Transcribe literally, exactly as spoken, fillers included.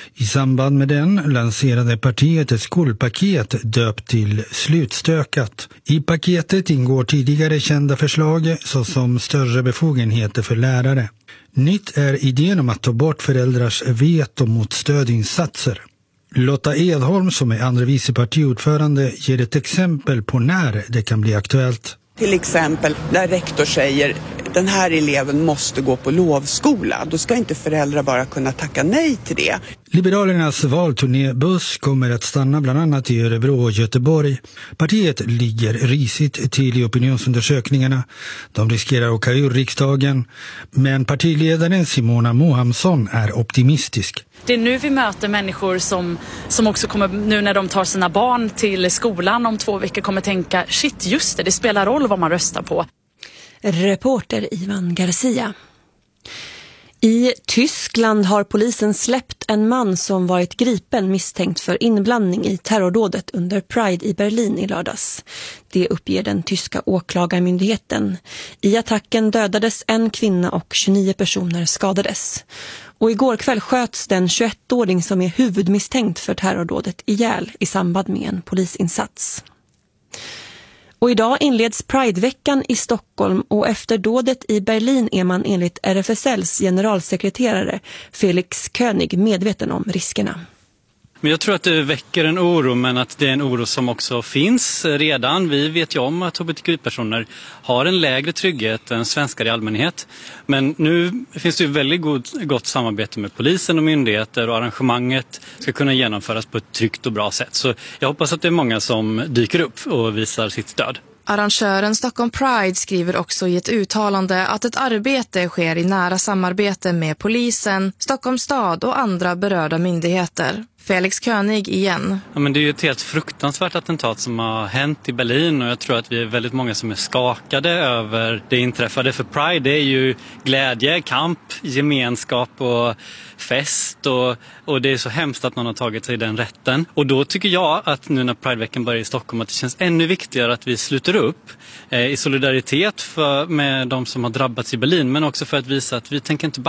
I samband med den lanserade partiet ett skolpaket döpt till Slutstökat. I paketet ingår tidigare kända förslag såsom större befogenheter för lärare. Nytt är idén om att ta bort föräldrars veto mot stödinsatser. Lotta Edholm, som är andra vicepartiordförande, ger ett exempel på när det kan bli aktuellt. Till exempel när rektor säger den här eleven måste gå på lovskola. Då ska inte föräldrar bara kunna tacka nej till det. Liberalernas valturnébuss kommer att stanna bland annat i Örebro och Göteborg. Partiet ligger risigt till i opinionsundersökningarna. De riskerar att åka ur riksdagen. Men partiledaren Simona Mohamsson är optimistisk. Det är nu vi möter människor som, som också kommer, nu när de tar sina barn till skolan om två veckor, kommer tänka, shit just det, det spelar roll vad man röstar på. Reporter Ivan Garcia. I Tyskland har polisen släppt en man som varit gripen misstänkt för inblandning i terrordådet under Pride i Berlin i lördags. Det uppger den tyska åklagarmyndigheten. I attacken dödades en kvinna och tjugonio personer skadades. Och igår kväll sköts den tjugoettåring som är huvudmisstänkt för terrordådet ihjäl i samband med en polisinsats. Och idag inleds Pride-veckan i Stockholm och efter dådet i Berlin är man enligt R F S L:s generalsekreterare Felix König medveten om riskerna. Men jag tror att det väcker en oro, men att det är en oro som också finns redan. Vi vet ju om att hbtq-personer har en lägre trygghet än svenskar i allmänhet. Men nu finns det ju väldigt god, gott samarbete med polisen och myndigheter, och arrangemanget ska kunna genomföras på ett tryggt och bra sätt. Så jag hoppas att det är många som dyker upp och visar sitt stöd. Arrangören Stockholm Pride skriver också i ett uttalande att ett arbete sker i nära samarbete med polisen, Stockholms stad och andra berörda myndigheter. Felix König igen. Ja, men det är ju ett helt fruktansvärt attentat som har hänt i Berlin, och jag tror att vi är väldigt många som är skakade över det inträffade. För Pride, det är ju glädje, kamp, gemenskap och fest, och, och det är så hemskt att någon har tagit sig den rätten. Och då tycker jag att nu när Prideveckan börjar i Stockholm att det känns ännu viktigare att vi sluter upp eh, i solidaritet för, med de som har drabbats i Berlin, men också för att visa att vi tänker inte